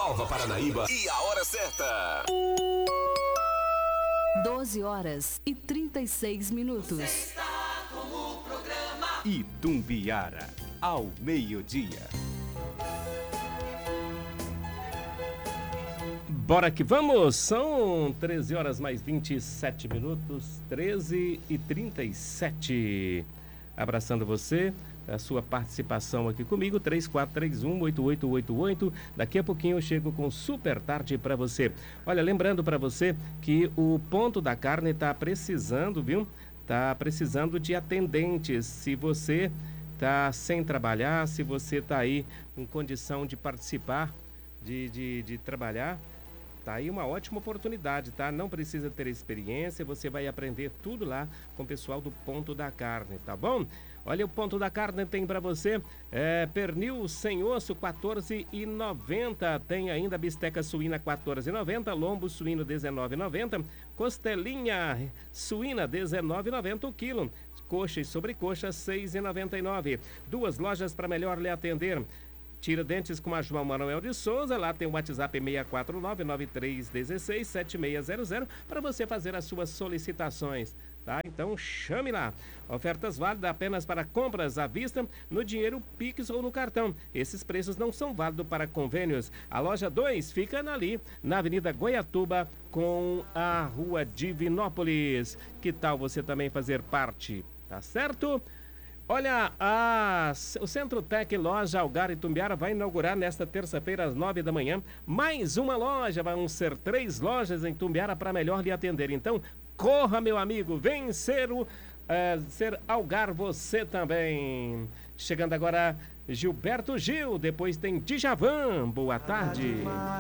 Nova Paranaíba e a hora certa. 12h36. Você está com o programa Itumbiara, ao meio-dia. Bora que vamos! São 13 horas mais 27 minutos, 13h37. Abraçando você, a sua participação aqui comigo, 3431-8888. Daqui a pouquinho eu chego com super tarde para você. Olha, lembrando para você que o Ponto da Carne está precisando, viu? Está precisando de atendentes. Se você está sem trabalhar, se você está aí com condição de participar, de trabalhar, tá aí uma ótima oportunidade, tá? Não precisa ter experiência, você vai aprender tudo lá com o pessoal do Ponto da Carne, tá bom? Olha, o Ponto da Carne tem para você pernil sem osso, R$14,90. Tem ainda bisteca suína, R$14,90. Lombo suíno, R$19,90. Costelinha suína, R$19,90 o quilo. Coxa e sobrecoxa, R$6,99. Duas lojas para melhor lhe atender. Tiradentes com a João Manuel de Souza, lá tem o WhatsApp 649-9316-7600 para você fazer as suas solicitações, tá? Então chame lá. Ofertas válidas apenas para compras à vista, no dinheiro Pix ou no cartão. Esses preços não são válidos para convênios. A loja 2 fica ali, na Avenida Goiatuba, com a Rua Divinópolis. Que tal você também fazer parte? Tá certo? Olha, o Centro Tec Loja Algar Itumbiara vai inaugurar nesta terça-feira às 9 da manhã mais uma loja. Vão ser 3 lojas em Itumbiara para melhor lhe atender. Então, corra, meu amigo, vem ser Algar você também. Chegando agora Gilberto Gil, depois tem Djavan. Boa tarde.